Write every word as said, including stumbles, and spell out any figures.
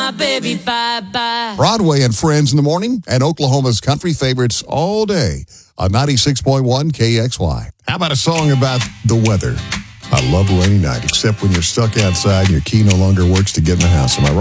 my baby bye-bye. Broadway and Friends in the morning, and Oklahoma's country favorites all day on ninety-six point one K X Y. How about a song about the weather? I love a rainy night, except when you're stuck outside and your key no longer works to get in the house. Am I right?